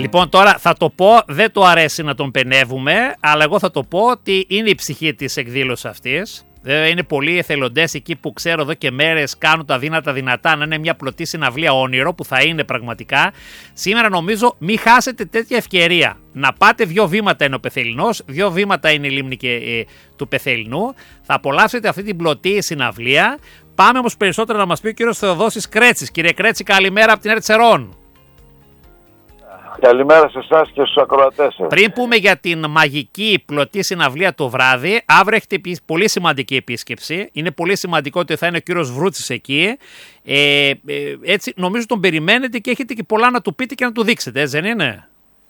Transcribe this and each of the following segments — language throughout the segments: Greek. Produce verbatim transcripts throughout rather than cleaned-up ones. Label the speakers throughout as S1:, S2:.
S1: Λοιπόν, τώρα θα το πω, δεν το αρέσει να τον πενεύουμε, αλλά εγώ θα το πω ότι είναι η ψυχή της εκδήλωσης αυτής. Είναι πολλοί εθελοντές εκεί που ξέρω εδώ και μέρες κάνουν τα δύνατα δυνατά να είναι μια πλωτή συναυλία όνειρο που θα είναι πραγματικά. Σήμερα νομίζω μην χάσετε τέτοια ευκαιρία. Να πάτε δύο βήματα είναι ο Πεθελινός, δύο βήματα είναι η λίμνη και, ε, του Πεθελινού. Θα απολαύσετε αυτή την πλωτή συναυλία. Πάμε όμως περισσότερο να μας πει ο κύριος Θεοδόσης Κρέτσης. Κύριε Κρέτση, καλημέρα από την Ερτσερών.
S2: Καλημέρα σε εσάς και στους ακροατές σας.
S1: Πριν πούμε για την μαγική πλωτή συναυλία το βράδυ, αύριο έχετε πολύ σημαντική επίσκεψη. Είναι πολύ σημαντικό ότι θα είναι ο κύριος Βρούτσης εκεί. Ε, ε, έτσι νομίζω τον περιμένετε και έχετε και πολλά να του πείτε και να του δείξετε, έτσι δεν είναι?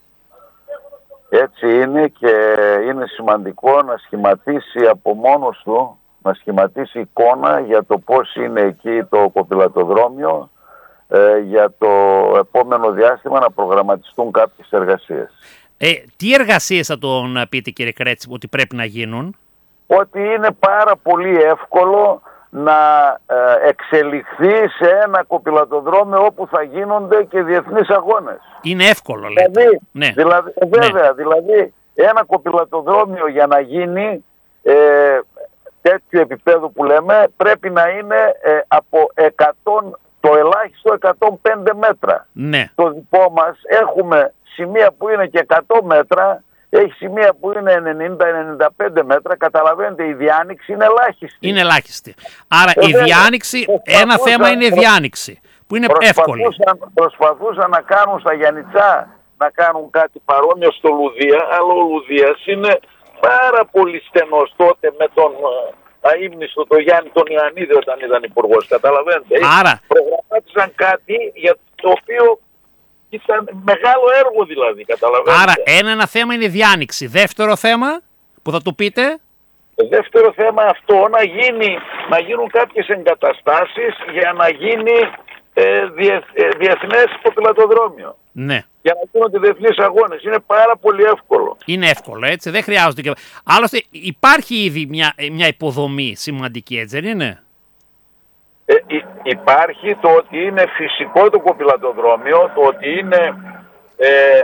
S2: Έτσι είναι και είναι σημαντικό να σχηματίσει από μόνος του, να σχηματίσει εικόνα για το πώς είναι εκεί το κοπηλατοδρόμιο, ε, για το επόμενο διάστημα να προγραμματιστούν κάποιες εργασίες.
S1: Ε, τι εργασίες θα τον πείτε, κύριε Κρέτση, ότι πρέπει να γίνουν?
S2: Ότι είναι πάρα πολύ εύκολο να ε, εξελιχθεί σε ένα κοπηλατοδρόμιο όπου θα γίνονται και διεθνείς αγώνες.
S1: Είναι εύκολο, λέτε.
S2: Δηλαδή,
S1: ναι.
S2: δηλαδή, βέβαια,
S1: ναι.
S2: δηλαδή ένα κοπηλατοδρόμιο για να γίνει ε, τέτοιο επίπεδο που λέμε πρέπει να είναι ε, από εκατό, το ελάχιστο εκατόν πέντε μέτρα.
S1: Ναι.
S2: Το δικό μας έχουμε σημεία που είναι και εκατό μέτρα, έχει σημεία που είναι ενενήντα με ενενήντα πέντε μέτρα. Καταλαβαίνετε, η διάνοιξη είναι ελάχιστη.
S1: Είναι ελάχιστη. Άρα
S2: ε,
S1: η διάνοιξη, ένα θέμα είναι η διάνοιξη, που είναι εύκολη.
S2: Προσπαθούσαν να κάνουν στα Γιαννιτσά να κάνουν κάτι παρόμοιο στο Λουδία, αλλά ο Λουδίας είναι πάρα πολύ στενός τότε με τον αείμνηστο το Γιάννη τον Ιωαννίδη όταν ήταν υπουργός. Καταλαβαίνετε.
S1: Άρα
S2: προγραμμάτισαν κάτι για το οποίο ήταν μεγάλο έργο δηλαδή. Καταλαβαίνετε.
S1: Άρα ένα, ένα θέμα είναι η διάνοιξη. Δεύτερο θέμα που θα του πείτε.
S2: Δεύτερο θέμα αυτό να, γίνει, να γίνουν κάποιες εγκαταστάσεις για να γίνει ε, διεθ, ε, διεθνές ποδηλατοδρόμιο.
S1: Ναι.
S2: Για να γίνονται διεθνείς αγώνες. Είναι πάρα πολύ εύκολο.
S1: Είναι εύκολο, έτσι. Δεν χρειάζονται και... Άλλωστε υπάρχει ήδη μια, μια υποδομή σημαντική, έτσι δεν είναι?
S2: Ε, υ, υπάρχει το ότι είναι φυσικό το ποδηλατοδρόμιο, το ότι είναι... Ε,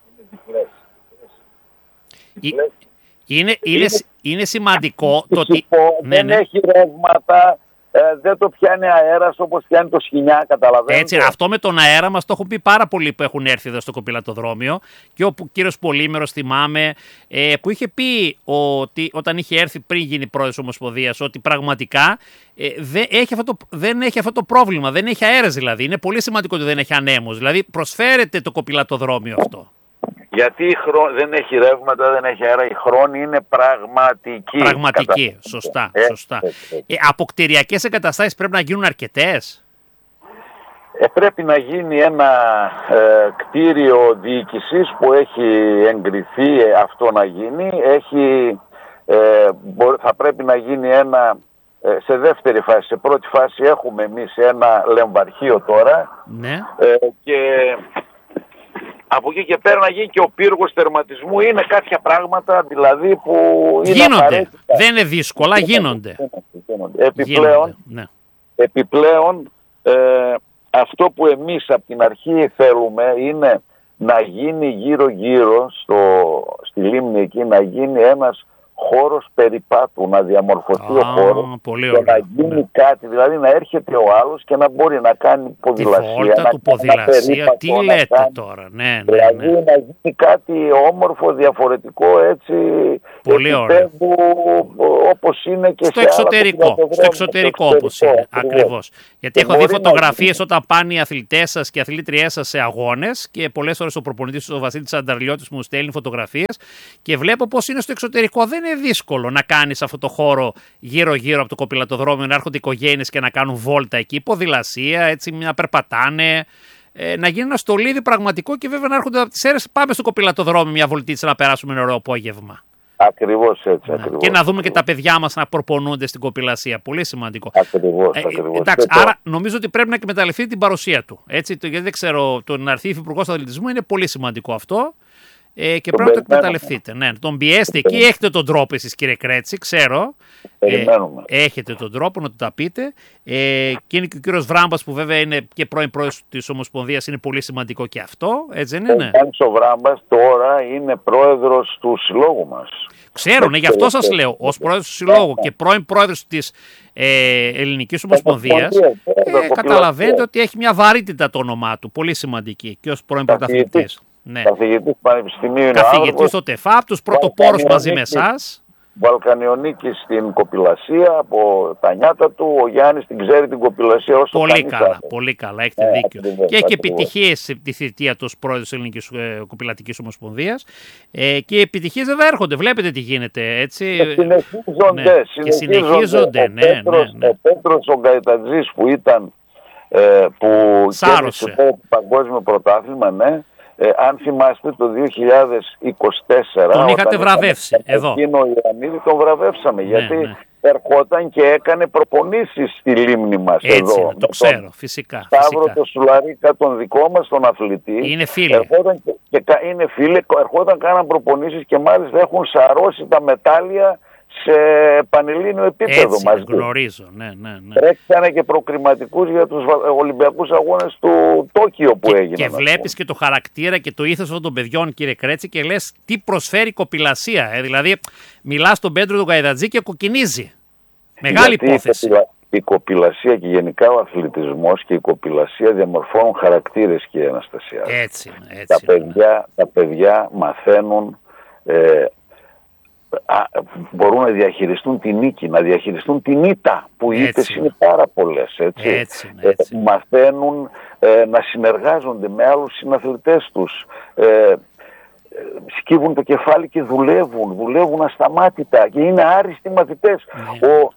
S1: είναι, είναι, είναι, είναι σημαντικό το ότι...
S2: Δεν ναι, ναι. έχει ρεύματα. Ε, δεν το πιάνει αέρας όπως πιάνει το σκοινιά, καταλαβαίνετε.
S1: Έτσι, αυτό με τον αέρα μας το έχουν πει πάρα πολλοί που έχουν έρθει εδώ στο κοπηλατοδρόμιο και ο κύριος Πολύμερος θυμάμαι ε, που είχε πει ότι όταν είχε έρθει πριν γίνει πρόεδρος Ομοσπονδίας ότι πραγματικά ε, δεν, έχει αυτό το, δεν έχει αυτό το πρόβλημα, δεν έχει αέρας δηλαδή. Είναι πολύ σημαντικό ότι δεν έχει ανέμους, δηλαδή προσφέρεται το κοπηλατοδρόμιο αυτό.
S2: Γιατί η χρό... δεν έχει ρεύματα, δεν έχει αέρα, η χρόνη είναι πραγματική.
S1: Πραγματική, κατά... σωστά.
S2: Ε,
S1: σωστά. Ε, ε, ε. Ε, από κτηριακές εγκαταστάσεις πρέπει να γίνουν αρκετές.
S2: Ε, πρέπει να γίνει ένα ε, κτίριο διοίκησης που έχει εγκριθεί ε, αυτό να γίνει. Έχει, ε, μπο... Θα πρέπει να γίνει ένα, ε, σε δεύτερη φάση, σε πρώτη φάση έχουμε εμείς ένα λεμβαρχείο τώρα.
S1: Ναι.
S2: Ε, και... Από εκεί και πέρα να γίνει και ο πύργος τερματισμού. Είναι κάποια πράγματα δηλαδή που είναι
S1: γίνονται.
S2: Απαραίτητα.
S1: Δεν είναι δύσκολα, γίνονται.
S2: γίνονται. Επιπλέον,
S1: γίνονται. Ναι.
S2: επιπλέον ε, αυτό που εμείς από την αρχή θέλουμε είναι να γίνει γύρω-γύρω στο, στη λίμνη εκεί, να γίνει ένας χώρος περιπάτου, να διαμορφωθεί
S1: Α,
S2: ο χώρος και να γίνει ναι. κάτι, δηλαδή να έρχεται ο άλλος και να μπορεί να κάνει ποδηλασία.
S1: Τη βόλτα
S2: να,
S1: του ποδηλασία,
S2: να
S1: τι λέτε κάνει, τώρα, ναι, ναι,
S2: δηλαδή
S1: ναι.
S2: να γίνει κάτι όμορφο, διαφορετικό, έτσι,
S1: πολύ ωραίο.
S2: Όπως είναι και
S1: στο
S2: σε
S1: εξωτερικό,
S2: άλλα
S1: στο εξωτερικό όπως είναι, ακριβώς. Γιατί
S2: και
S1: έχω δει φωτογραφίες
S2: να...
S1: όταν πάνε οι αθλητές σας και οι αθλήτριές σας σε αγώνες και πολλές ώρες ο προπονητής ο Βασίλης Ανταρλιώτης μου στέλνει φωτογραφίες και βλέπω πως είναι στο εξωτερικό. Δεν είναι δύσκολο να κάνεις αυτό το χώρο γύρω-γύρω από το κοπηλατοδρόμιο, να έρχονται οικογένειες και να κάνουν βόλτα εκεί, ποδηλασία, έτσι να περπατάνε, ε, να γίνει ένα στολίδι πραγματικό και βέβαια να έρχονται από τις αίρες. Πάμε στο κοπηλατοδρόμιο μια βολτίτσα να περάσουμε ένα ωραίο απόγευμα.
S2: Ακριβώς έτσι.
S1: Να,
S2: ακριβώς,
S1: και να δούμε
S2: ακριβώς.
S1: και τα παιδιά μας να προπονούνται στην κοπηλασία. Πολύ σημαντικό.
S2: Ακριβώς,
S1: ε,
S2: ακριβώς.
S1: Εντάξει,
S2: το...
S1: άρα νομίζω ότι πρέπει να εκμεταλλευτεί την παρουσία του. Έτσι, το, γιατί δεν ξέρω, το να έρθει υφυπουργός αθλητισμού είναι πολύ σημαντικό αυτό. Ε, και πρέπει να το εκμεταλλευτείτε. Ναι, τον πιέστε εκεί. Έχετε τον τρόπο εσείς, κύριε Κρέτση, ξέρω. Ε, έχετε τον τρόπο να του τα πείτε. Ε, και είναι και ο κύριος Βράμπας, που βέβαια είναι και πρώην πρόεδρος της Ομοσπονδίας, είναι πολύ σημαντικό και αυτό. Έτσι δεν είναι?
S2: Ο Βράμπας τώρα είναι πρόεδρος του συλλόγου μας.
S1: Ξέρω, ναι, γι' αυτό σας λέω. Ως πρόεδρος του συλλόγου και πρώην πρόεδρος της ε, Ελληνικής Ομοσπονδίας, ε, καταλαβαίνετε ότι έχει μια βαρύτητα το όνομά του. Πολύ σημαντική. Και ως πρώην πρωταθλητής. Ναι.
S2: Καθηγητής Πανεπιστημίου.
S1: Καθηγητής στο ΤΕΦΑΠ, τους πρωτοπόρους μαζί με εσάς.
S2: Βαλκανιονίκης στην κοπηλασία από τα νιάτα του. Ο Γιάννης την ξέρει την κοπηλασία όσο
S1: πολύ καλά, άλλο. Πολύ καλά, έχετε ε, δίκιο. Ακριβώς, και έχει επιτυχίες σε τη θητεία του ως πρόεδρος της Ελληνικής ε, Κοπηλατικής Ομοσπονδίας. Ε, και οι επιτυχίες βέβαια έρχονται, βλέπετε τι γίνεται, έτσι.
S2: Και συνεχίζονται.
S1: Ναι. Και συνεχίζονται, ναι, ναι, ναι, ναι.
S2: Ο Πέτρος ο Γκαϊτατζής που ήταν, ε, που
S1: σάρωσε
S2: το παγκόσμιο πρωτάθλημα, ναι. Ε, αν θυμάστε το δύο χιλιάδες είκοσι τέσσερα
S1: τον είχατε βραβεύσει εδώ.
S2: Εκείνο ο Ιωαννίδη τον βραβεύσαμε, ναι, γιατί ναι. ερχόταν και έκανε προπονήσεις στη λίμνη μας.
S1: Έτσι
S2: εδώ.
S1: Είναι, το ξέρω, φυσικά.
S2: Σταύρο
S1: φυσικά.
S2: Το Σουλαρίκα, τον δικό μας τον αθλητή.
S1: Είναι φίλοι.
S2: Ερχόταν και, και, είναι φίλοι, ερχόταν κάναν προπονήσεις και μάλιστα έχουν σαρώσει τα μετάλλια σε πανελλήνιο επίπεδο
S1: Έτσι,
S2: μαζί.
S1: γνωρίζω, ναι, ναι, ναι.
S2: Τρέξανε και προκριματικούς για τους Ολυμπιακούς Αγώνες του Τόκιο που
S1: και,
S2: έγιναν.
S1: Και βλέπεις και το χαρακτήρα και το ήθος των παιδιών, κύριε Κρέτση, και λες τι προσφέρει η κοπηλασία. Ε? Δηλαδή, μιλάς στον Πέτρο του Γκαϊτατζή και κοκκινίζει. Μεγάλη
S2: Γιατί
S1: υπόθεση.
S2: Η, κοπηλα... η κοπηλασία και γενικά ο αθλητισμός και η κοπηλασία διαμορφώνουν χαρακτήρες, κύριε Αναστασία.
S1: Έτσι, έτσι.
S2: Τα παιδιά, τα παιδιά μαθαίνουν. Ε, Α, μπορούν να διαχειριστούν την νίκη, να διαχειριστούν την ήττα, που οι ήττες είναι πάρα πολλές, έτσι.
S1: Έτσι, έτσι.
S2: Ε, μαθαίνουν ε, να συνεργάζονται με άλλους συναθλητές τους, ε, σκύβουν το κεφάλι και δουλεύουν, δουλεύουν ασταμάτητα και είναι άριστοι μαθητές. Ναι. Ο,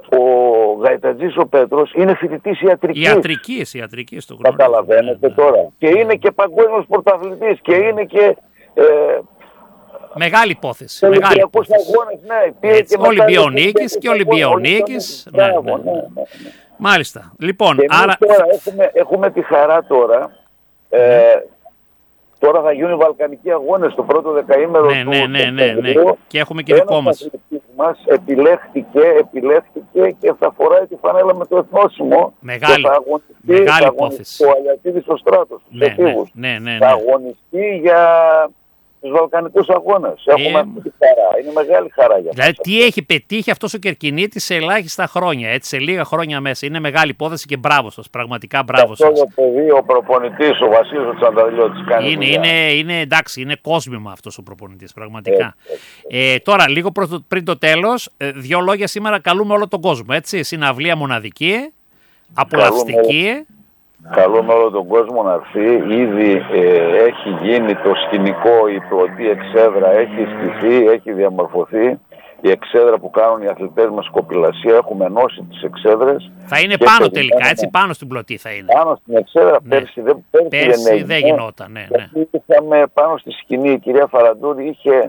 S2: ο Γαϊτατζής ο Πέτρος είναι φοιτητής ιατρικής.
S1: Ιατρικής, ιατρικής το γνωρίζω.
S2: Καταλαβαίνετε, ναι, τώρα. Ναι. Και είναι και παγκόσμιος πρωταθλητής και είναι και... Ε,
S1: Μεγάλη υπόθεση. Μεγάλη υπόθεση.
S2: Αγώνες, ναι,
S1: Έτσι, Ολυμπιονίκης και Ολυμπιονίκης. Ναι, ναι, ναι, ναι. Μάλιστα. Λοιπόν,
S2: και
S1: άρα...
S2: τώρα έχουμε, έχουμε τη χαρά τώρα. Mm. Ε, τώρα θα γίνουν οι Βαλκανικοί Αγώνες το πρώτο δεκαήμερο
S1: ναι,
S2: του.
S1: Ναι, ναι, ναι, ναι. Και έχουμε και δικό μας.
S2: μας επιλέχθηκε, επιλέχθηκε και θα φοράει τη φανέλα με το εθνόσημο.
S1: Μεγάλη,
S2: και θα αγωνιστεί,
S1: μεγάλη
S2: θα
S1: υπόθεση.
S2: Ο Αλιατίδης στο στράτος.
S1: Ναι, ναι, ναι, ναι, ναι.
S2: Θα αγωνιστεί για... τους Βαλκανικούς Αγώνες. Έχουμε ε, αυτή τη χαρά. Είναι μεγάλη χαρά για
S1: Δηλαδή, τι έχει πετύχει αυτός ο Κερκινήτης σε ελάχιστα χρόνια, έτσι, σε λίγα χρόνια μέσα. Είναι μεγάλη υπόθεση και μπράβο σας. Πραγματικά μπράβο σας.
S2: Αυτό το παιδί, ο προπονητής, ο Βασίλης ο Τσανταλιώτης, κάνει.
S1: Είναι, είναι, είναι εντάξει, είναι κόσμημα αυτός ο προπονητής, πραγματικά. Ε, ε, ε, τώρα, λίγο πριν το τέλος, δύο λόγια σήμερα καλούμε όλο τον κόσμο. Έτσι. Συναυλία μοναδική, απολαυστική.
S2: Καλούμε όλο τον κόσμο να έρθει. Ήδη ε, έχει γίνει το σκηνικό, η πρώτη εξέδρα έχει στηθεί, έχει διαμορφωθεί. Η εξέδρα που κάνουν οι αθλητές μας κοπηλασία, έχουμε ενώσει τις εξέδρες.
S1: Θα είναι πάνω τελικά, έτσι, πάνω στην πλωτή θα είναι.
S2: Πάνω στην εξέδρα, ναι. πέρσι, δεν, πέρσι,
S1: πέρσι
S2: δεν,
S1: δεν γινόταν. Ναι, ναι.
S2: Είχαμε πάνω στη σκηνή, η κυρία Φαραντούρη είχε,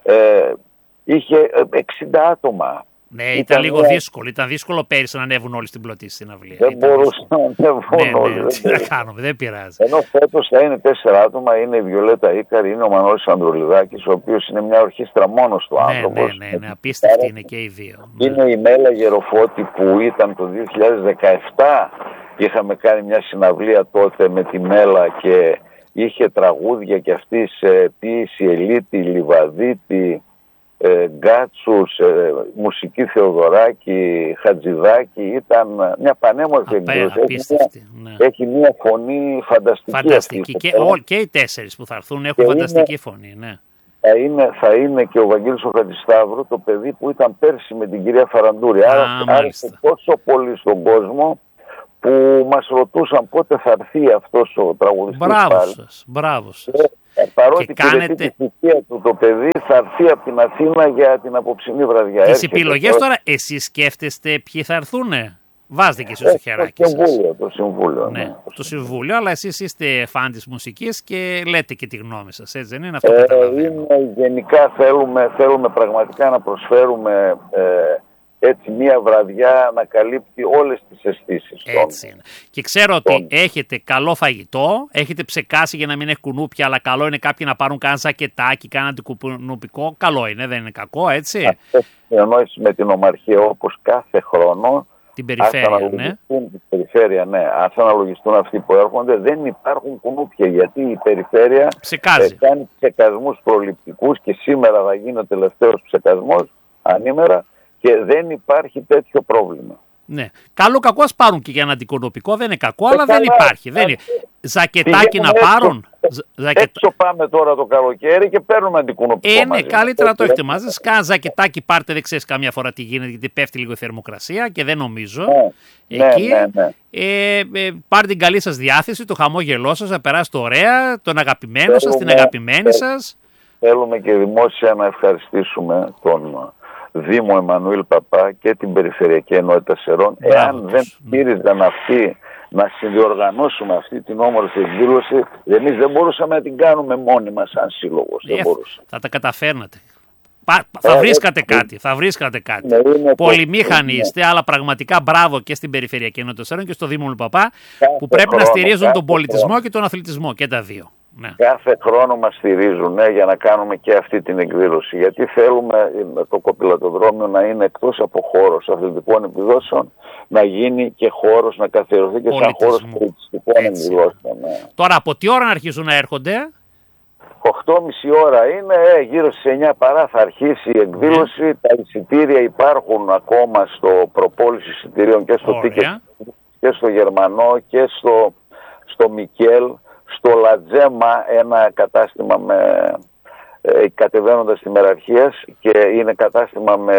S2: ε, είχε εξήντα άτομα.
S1: Ναι, ήταν, ήταν λίγο μια... δύσκολο. Ήταν δύσκολο πέρυσι να ανέβουν όλοι στην πλωτή στην αυλία.
S2: Δεν μπορούσαν να ανέβουν
S1: ναι,
S2: όλοι.
S1: Ναι, τι να κάνουμε, δεν πειράζει.
S2: Ενώ φέτος θα είναι τέσσερα άτομα, είναι η Βιολέτα Ίκαρη, είναι ο Μανώλης Ανδρουλιδάκης, ο οποίος είναι μια ορχήστρα μόνος του άνθρωπος.
S1: Ναι, ναι, ναι, απίστευτη είναι και οι δύο.
S2: Είναι ναι. η Μέλα Γεροφώτη που ήταν το δύο χιλιάδες δεκαεπτά. Είχαμε κάνει μια συναυλία τότε με τη Μέλα και είχε τραγούδια και αυτή σε ποίηση Ελίτη, Λιβαδίτη, Ε, Γκάτσους, ε, μουσική Θεοδωράκη, Χατζηδάκη, ήταν μια πανέμορφη εκδήλωση. Έχει, ναι. έχει μια φωνή φανταστική.
S1: Φανταστική
S2: αυτή,
S1: και, ό, και οι τέσσερις που θα έρθουν έχουν και φανταστική είναι, φωνή. Ναι.
S2: Θα, είναι, θα είναι και ο Βαγγέλης ο Χατζησταύρου, το παιδί που ήταν πέρσι με την κυρία Φαραντούρη.
S1: Α,
S2: Άρα άρεσε τόσο πολύ στον κόσμο που μας ρωτούσαν πότε θα έρθει αυτός ο τραγουδιστής.
S1: Μπράβο
S2: πάλι.
S1: σας, μπράβο σας.
S2: Ε, παρότι
S1: και κάνετε...
S2: τη θητεία του το παιδί θα έρθει από την Αθήνα για την απόψινή βραδιά.
S1: Τις επιλογές τώρα, τώρα εσείς σκέφτεστε ποιοι θα έρθουνε. Βάζετε και εσείς το χεράκι
S2: το
S1: σας.
S2: Συμβούλιο, το Συμβούλιο.
S1: Ναι,
S2: ναι.
S1: το Συμβούλιο, αλλά εσείς είστε φαν της μουσικής και λέτε και τη γνώμη σας, έτσι δεν είναι αυτό
S2: ε,
S1: που καταλαβαίνω.
S2: Είναι, γενικά θέλουμε, θέλουμε πραγματικά να προσφέρουμε ε, έτσι μια βραδιά ανακαλύπτει όλες τις αισθήσεις.
S1: Έτσι είναι. Και ξέρω ότι έχετε καλό φαγητό, έχετε ψεκάσει για να μην έχει κουνούπια, αλλά καλό είναι κάποιοι να πάρουν κάνα ζακετάκι, κάνα αντικουνουπικό. Καλό είναι, δεν είναι κακό, έτσι.
S2: Αυτό εννοείς με την Ομαρχία, όπως κάθε χρόνο.
S1: Την περιφέρεια, ναι.
S2: Την περιφέρεια, ναι. Ας αναλογιστούν αυτοί που έρχονται, δεν υπάρχουν κουνούπια, γιατί η περιφέρεια
S1: ψεκάζει.
S2: κάνει ψεκασμούς προληπτικούς και σήμερα θα γίνει ο τελευταίος ψεκασμός ανήμερα και δεν υπάρχει τέτοιο πρόβλημα.
S1: Ναι. Καλό κακό ας πάρουν και για ένα αντικονοπικό, δεν είναι κακό, αλλά δεν υπάρχει. Δεν είναι. Ζακετάκι να πάρουν.
S2: Ζακετ... Έξω πάμε τώρα το καλοκαίρι και παίρνουμε αντικονοπικό.
S1: Ε, ναι, καλύτερα το έχετε μαζί. Κάνα ζακετάκι πάρτε, δεν ξέρεις καμιά φορά τι γίνεται, γιατί πέφτει λίγο η θερμοκρασία και δεν νομίζω.
S2: Ναι,
S1: εκεί
S2: ναι, ναι.
S1: Ε, ε, πάρτε την καλή σας διάθεση, το χαμόγελό σας, να περάσετε ωραία, τον αγαπημένο σας, την αγαπημένη σας.
S2: Θέλουμε και δημόσια να ευχαριστήσουμε τον Δήμο Εμμανουήλ Παπά και την Περιφερειακή Ενότητα Σερών. Εάν δεν στήριζαν αυτοί να συνδιοργανώσουμε αυτή την όμορφη εκδήλωση, εμείς δεν μπορούσαμε να την κάνουμε μόνοι μας σαν σύλλογος.
S1: Ε,
S2: δεν μπορούσαμε.
S1: Θα τα καταφέρνατε. Πα, θα ε, βρίσκατε ε, κάτι, θα βρίσκατε κάτι.
S2: Ναι,
S1: Πολυμήχανοι είστε, αλλά πραγματικά μπράβο και στην Περιφερειακή Ενότητα Σερών και στο Δήμο Παπά,
S2: κάθε
S1: που πρέπει
S2: χρόνο,
S1: να στηρίζουν τον πολιτισμό
S2: χρόνο.
S1: και τον αθλητισμό και τα δύο. Ναι.
S2: Κάθε χρόνο μας στηρίζουν, ναι, για να κάνουμε και αυτή την εκδήλωση. Γιατί θέλουμε το κοπηλατοδρόμιο να είναι εκτός από χώρος αθλητικών επιδόσεων, να γίνει και χώρος, να καθιερωθεί και σαν χώρος πολιτιστικών εκδηλώσεων. Ναι.
S1: Τώρα από τι ώρα να αρχίζουν να έρχονται?
S2: οκτώ και μισή ώρα είναι, ε, γύρω στις εννιά παρά θα αρχίσει η εκδήλωση. Yeah. Τα εισιτήρια υπάρχουν ακόμα στο προπόληση εισιτηρίων και στο Ticket και στο Γερμανό και στο, στο Μικέλ. Στο Λατζέμα, ένα κατάστημα με, ε, κατεβαίνοντας τη Μεραρχίας, και είναι κατάστημα με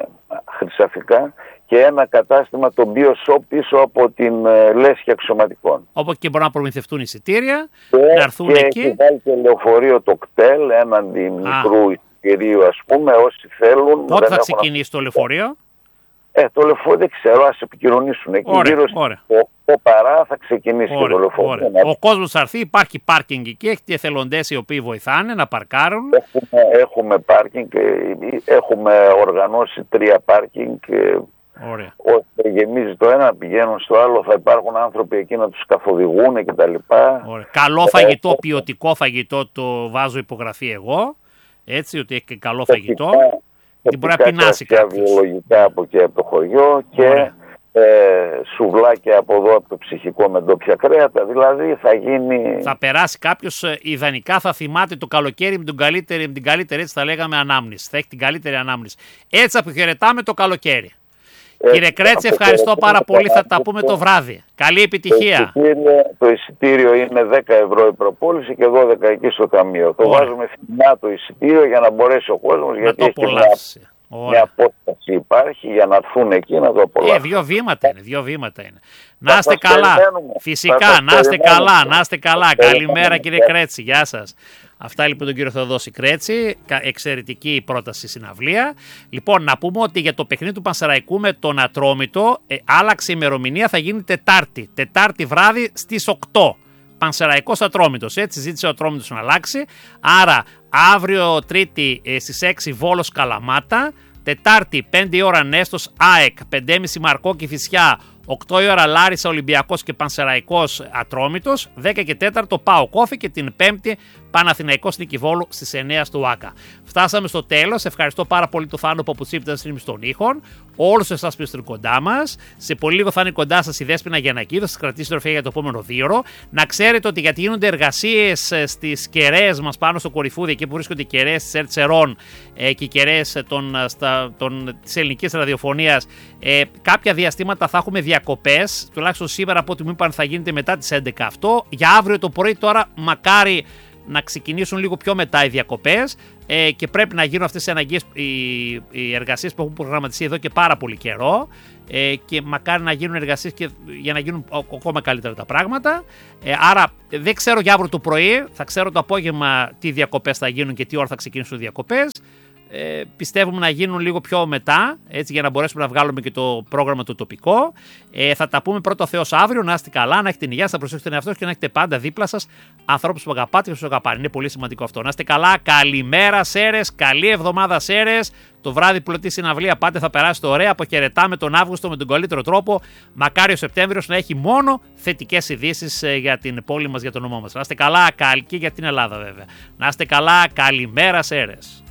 S2: χρυσαφικά, και ένα κατάστημα το BioShop πίσω από την ε, Λέσχη Αξιωματικών.
S1: Όπου και μπορούν να προμηθευτούν εισιτήρια,
S2: και,
S1: να έρθουν
S2: και
S1: εκεί.
S2: Και έχει βάλει και λεωφορείο το κτέλ έναντι Α. μικρού εισιτηρίου, ας πούμε, όσοι θέλουν.
S1: Πότε θα ξεκινήσει το λεωφορείο?
S2: Ε, το λεωφορείο δεν ξέρω, ας επικοινωνήσουν. Εκεί
S1: ωραία,
S2: γύρω στις οκτώ παρά θα ξεκινήσει
S1: ωραία,
S2: το λεωφορείο.
S1: Ο κόσμος θα έρθει, υπάρχει πάρκινγκ εκεί, έχετε εθελοντές οι οποίοι βοηθάνε να παρκάρουν.
S2: Έχουμε, έχουμε πάρκινγκ, έχουμε οργανώσει τρία πάρκινγκ.
S1: Ωραία.
S2: Ώστε γεμίζει το ένα, πηγαίνουν στο άλλο, θα υπάρχουν άνθρωποι εκεί να τους καθοδηγούν κτλ.
S1: Καλό φαγητό, ποιοτικό φαγητό, το βάζω υπογραφή εγώ. Έτσι, ότι έχει και καλό φαγητό. Και μπορεί να πεινάσει κάποιος.
S2: Βιολογικά από και από το χωριό και ε, σουβλάκια από εδώ από το ψυχικό με ντόπια κρέατα. Δηλαδή θα γίνει.
S1: Θα περάσει κάποιος, ιδανικά θα θυμάται το καλοκαίρι με, τον καλύτερη, με την καλύτερη, έτσι θα λέγαμε, ανάμνηση. Θα έχει την καλύτερη ανάμνηση. Έτσι αποχαιρετάμε το καλοκαίρι. Ε, Κύριε Κρέτση, ευχαριστώ πάρα πολύ. Θα τα πούμε το βράδυ. Καλή επιτυχία.
S2: Το εισιτήριο, το εισιτήριο είναι δέκα ευρώ η προπόληση και δώδεκα εκεί στο ταμείο. Το
S1: Ωραία.
S2: βάζουμε φθηνά το εισιτήριο για να μπορέσει ο κόσμος,
S1: να
S2: γιατί
S1: το
S2: έχει
S1: απολαύσει.
S2: Μια, μια απόσταση υπάρχει για να έρθουν εκεί να το απολαύσουν.
S1: Ε, δύο βήματα είναι, δύο βήματα είναι. Να είστε καλά. Φυσικά, να είστε καλά, να είστε καλά. Καλημέρα κύριε Κρέτση, γεια σας. Αυτά λοιπόν τον κύριο Θεοδόση Κρέτση, εξαιρετική πρόταση συναυλία. Λοιπόν, να πούμε ότι για το παιχνίδι του Πανσεραϊκού με τον Ατρόμητο ε, άλλαξε η ημερομηνία, θα γίνει Τετάρτη. Τετάρτη βράδυ στις οκτώ. Πανσεραϊκός Ατρόμητος, έτσι ζήτησε ο Ατρόμητος να αλλάξει. Άρα αύριο Τρίτη ε, στις έξι Βόλος Καλαμάτα. Τετάρτη πέντε η ώρα Νέστος ΑΕΚ, πέντε και μισή Μαρκό Κηφισιά, οκτώ η ώρα Λάρισα Ολυμπιακός και Πανσεραϊκός Ατρόμητος, δέκα και τέσσερα ΠΑΟ Κόφη και την Πέμπτη Παναθηναϊκός Νικηβόλου στις εννιά στο ΆΚΑ. Φτάσαμε στο τέλος. Ευχαριστώ πάρα πολύ το Θάνο Παπουτσί που ήταν στην των ήχων. Όλους εσάς που είστε κοντά μας. Σε πολύ λίγο θα είναι κοντά σας η Δέσποινα Γιαννακίδου. Θα σας κρατήσει τροφιά για το επόμενο δίωρο. Να ξέρετε ότι γιατί γίνονται εργασίες στις κεραίες μας πάνω στο Κορυφούδι, εκεί που βρίσκονται οι κεραίες της Ερτσερών ε, και οι κεραίες της ελληνικής ραδιοφωνίας, ε, κάποια διαστήματα θα έχουμε διακοπές. Τουλάχιστον σήμερα από ό,τι μου είπαν θα γίνεται μετά τις έντεκα αυτό. Για αύριο το πρωί τώρα μακάρι να ξεκινήσουν λίγο πιο μετά οι διακοπές ε, και πρέπει να γίνουν αυτές οι αναγκαίες οι, οι εργασίες που έχουν προγραμματιστεί εδώ και πάρα πολύ καιρό ε, και μακάρι να γίνουν εργασίες και, για να γίνουν ακόμα καλύτερα τα πράγματα. Ε, άρα δεν ξέρω για αύριο το πρωί, θα ξέρω το απόγευμα τι διακοπές θα γίνουν και τι ώρα θα ξεκινήσουν οι διακοπές. Ε, πιστεύουμε να γίνουν λίγο πιο μετά, έτσι, για να μπορέσουμε να βγάλουμε και το πρόγραμμα το τοπικό. Ε, θα τα πούμε πρώτο Θεός αύριο. Να είστε καλά, να έχετε την υγεία σας, να προσέχετε τον εαυτό σας και να έχετε πάντα δίπλα σας ανθρώπους που αγαπάτε και που σας αγαπάνε. Είναι πολύ σημαντικό αυτό. Να είστε καλά. Καλημέρα, Σέρρες. Καλή εβδομάδα, Σέρρες. Το βράδυ που λέτε τη συναυλία πάτε, θα περάσετε ωραία. Αποχαιρετάμε τον Αύγουστο με τον καλύτερο τρόπο. Μακάρι ο Σεπτέμβριος να έχει μόνο θετικές ειδήσεις για την πόλη μας, για το νομό μας. Να είστε καλά. Καλή και για την Ελλάδα, βέβαια. Να είστε καλά. Καλημέρα, Σέρρες.